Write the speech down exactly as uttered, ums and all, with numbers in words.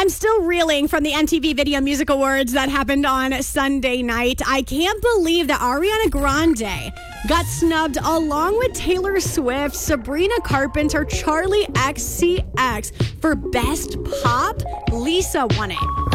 I'm still reeling from the M T V Video Music Awards that happened on Sunday night. I can't believe that Ariana Grande got snubbed along with Taylor Swift, Sabrina Carpenter, Charlie X C X for Best Pop. Lisa won it.